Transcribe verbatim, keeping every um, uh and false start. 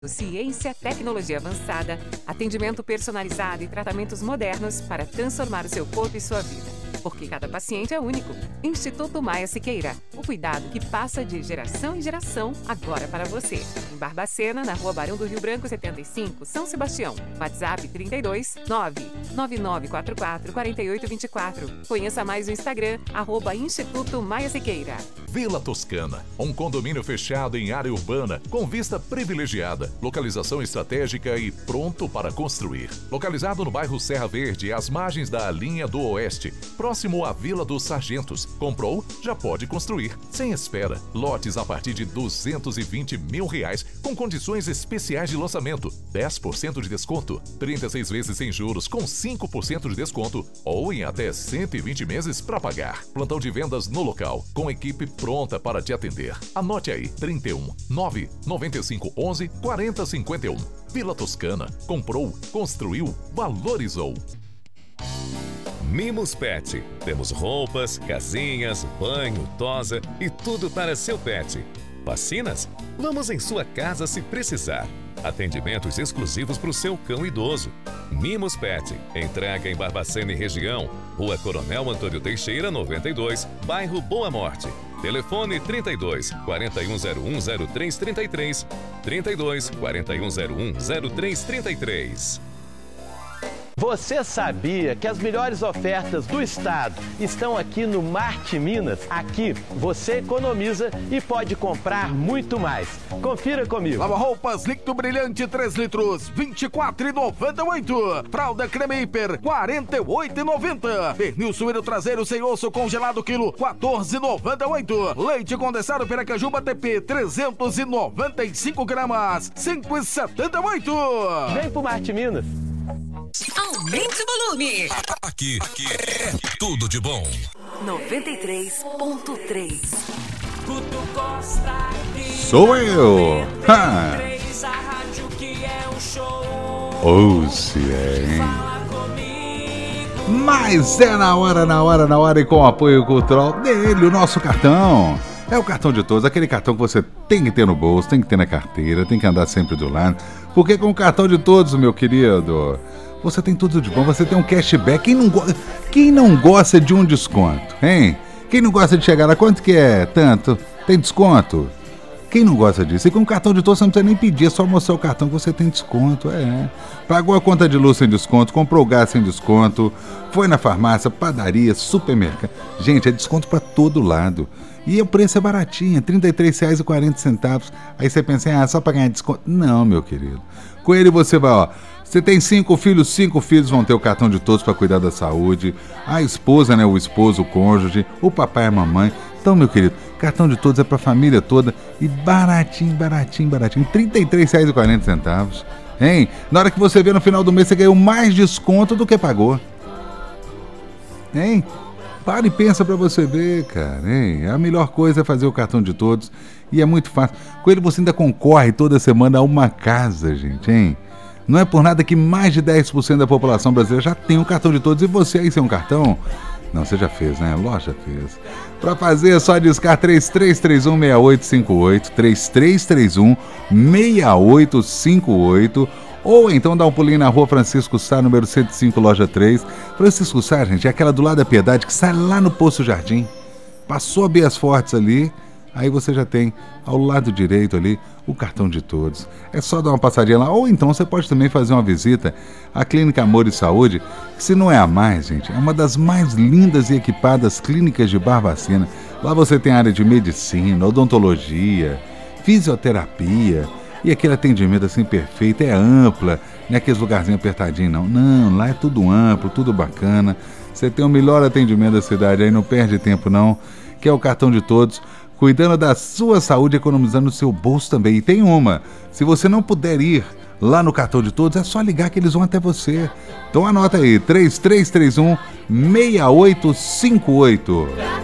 Ciência, tecnologia avançada, atendimento personalizado e tratamentos modernos para transformar o seu corpo e sua vida. Porque cada paciente é único. Instituto Maia Siqueira. O cuidado que passa de geração em geração, agora para você. Em Barbacena, na Rua Barão do Rio Branco setenta e cinco, São Sebastião. WhatsApp trinta e dois, nove nove nove quatro quatro, quatro oito dois quatro. Conheça mais o Instagram, arroba Instituto Maia Siqueira. Vila Toscana, um condomínio fechado em área urbana, com vista privilegiada, localização estratégica e pronto para construir. Localizado no bairro Serra Verde, às margens da linha do Oeste, próximo à Vila dos Sargentos. Comprou? Já pode construir. Sem espera. Lotes a partir de duzentos e vinte mil reais, com condições especiais de lançamento. dez por cento de desconto. trinta e seis vezes sem juros, com cinco por cento de desconto. Ou em até cento e vinte meses para pagar. Plantão de vendas no local, com equipe pronta para te atender. Anote aí, trinta e um, nove nove cinco onze, quarenta cinquenta e um. Vila Toscana. Comprou, construiu, valorizou. Mimos Pet. Temos roupas, casinhas, banho, tosa e tudo para seu pet. Vacinas? Vamos em sua casa se precisar. Atendimentos exclusivos para o seu cão idoso. Mimos Pet. Entrega em Barbacena e região. Rua Coronel Antônio Teixeira, noventa e dois, bairro Boa Morte. Telefone trinta e dois, quarenta e um zero um, zero três trinta e três. trinta e dois, quarenta e um zero um, zero três trinta e três. Você sabia que as melhores ofertas do estado estão aqui no Marte Minas? Aqui você economiza e pode comprar muito mais. Confira comigo. Lava roupas líquido brilhante três litros, vinte e quatro reais e noventa e oito centavos. Fralda creme hiper, quarenta e oito reais e noventa centavos. Pernil suíno traseiro sem osso congelado quilo, quatorze reais e noventa e oito centavos. Leite condensado Piracajuba T P, trezentos e noventa e cinco gramas, cinco reais e setenta e oito centavos. Vem pro Marte Minas. Aumente o volume. Aqui, aqui é tudo de bom. noventa e três ponto três. Guto Costa aqui. Sou eu. Ha. A rádio que é um show. Ou se é, hein? Mas é na hora, na hora, na hora e com o apoio cultural dele, o nosso cartão. É o cartão de todos, aquele cartão que você tem que ter no bolso, tem que ter na carteira, tem que andar sempre do lado. Porque com o cartão de todos, meu querido, você tem tudo de bom, você tem um cashback. Quem não, go... Quem não gosta de um desconto, hein? Quem não gosta de chegar lá, quanto que é? Tanto? Tem desconto? Quem não gosta disso? E com o cartão de todos você não precisa nem pedir, é só mostrar o cartão que você tem desconto, é. Pagou a conta de luz sem desconto, comprou gás sem desconto, foi na farmácia, padaria, supermercado. Gente, é desconto pra todo lado. E o preço é baratinho, trinta e três reais e quarenta centavos. Aí você pensa, ah, só pra ganhar desconto. Não, meu querido. Com ele você vai, ó. Você tem cinco filhos, cinco filhos vão ter o cartão de todos para cuidar da saúde. A esposa, né, o esposo, o cônjuge, o papai e a mamãe. Então, meu querido, cartão de todos é pra família toda. E baratinho, baratinho, baratinho. trinta e três reais e quarenta centavos. Hein? Na hora que você vê no final do mês, você ganhou mais desconto do que pagou. Hein? Para e pensa pra você ver, cara, hein? A melhor coisa é fazer o cartão de todos e é muito fácil. Com ele você ainda concorre toda semana a uma casa, gente, hein? Não é por nada que mais de dez por cento da população brasileira já tem um cartão de todos. E você aí sem um cartão? Não, você já fez, né? Lógico, já fez. Pra fazer é só discar três três três um, seis oito cinco oito, três três três um, seis oito cinco oito. Ou então dá um pulinho na rua Francisco Sá, número cento e cinco, loja três. Francisco Sá, gente, é aquela do lado da Piedade que sai lá no Poço Jardim. Passou a Bias Fortes ali, aí você já tem ao lado direito ali o cartão de todos. É só dar uma passadinha lá. Ou então você pode também fazer uma visita à Clínica Amor e Saúde, que se não é a mais, gente, é uma das mais lindas e equipadas clínicas de Barbacena. Lá você tem área de medicina, odontologia, fisioterapia. E aquele atendimento assim perfeito, é ampla, não é aqueles lugarzinhos apertadinhos não. Não, lá é tudo amplo, tudo bacana. Você tem o melhor atendimento da cidade, aí não perde tempo não, que é o cartão de todos, cuidando da sua saúde, economizando o seu bolso também. E tem uma, se você não puder ir lá no cartão de todos, é só ligar que eles vão até você. Então anota aí, três três três um, seis oito cinco oito.